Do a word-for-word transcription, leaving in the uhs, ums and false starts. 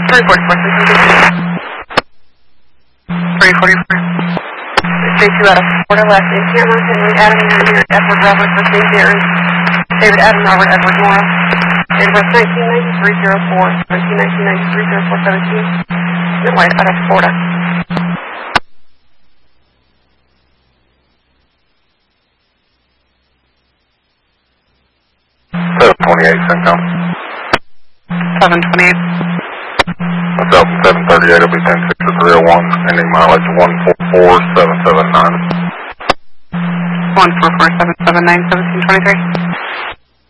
three forty-four, three forty-four. Stay two out of Florida, last name Cameron, Henry Adam, Henry Edward Robert, first name Darren, David Adam, Robert Edward Morrow. Date of birth nineteen ninety-three oh four, nineteen ninety-three oh four seventeen. You're white out of Florida. seven twenty-eight, Centcom. seven twenty-eight. Myself, seven thirty-eight, will be ten six three oh one, ending mileage one four four seven seven nine. one four four seven seven nine, seventeen twenty-three.